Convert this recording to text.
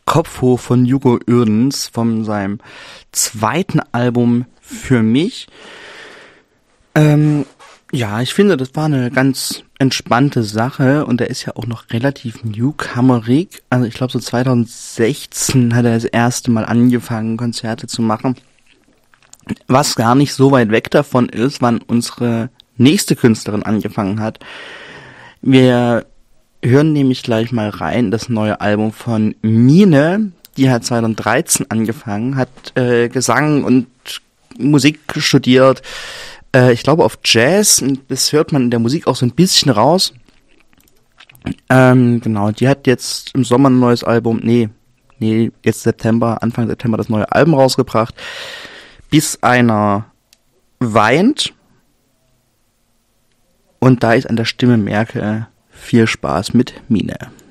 Kopf hoch von Hugo Uerdens von seinem zweiten Album Für mich. Ja, ich finde, das war eine ganz entspannte Sache und er ist ja auch noch relativ newcomerig. Also ich glaube so 2016 hat er das erste Mal angefangen, Konzerte zu machen. Was gar nicht so weit weg davon ist, wann unsere nächste Künstlerin angefangen hat. Wir hören nämlich gleich mal rein, das neue Album von Mine, die hat 2013 angefangen, hat Gesang und Musik studiert, ich glaube auf Jazz, und das hört man in der Musik auch so ein bisschen raus. Genau, die hat jetzt im Sommer ein neues Album, jetzt Anfang September das neue Album rausgebracht, Bis einer weint, und da ich an der Stimme merke, viel Spaß mit Mine.